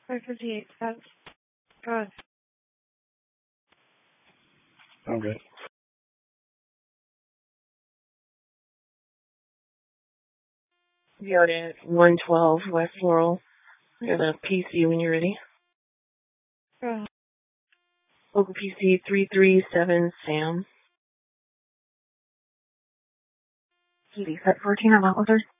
558 cents. Go ahead. Okay. You're at 112 West Laurel. You're the PC when you're ready. Go ahead. Local PC 337 Sam. TV set 14 on Officer.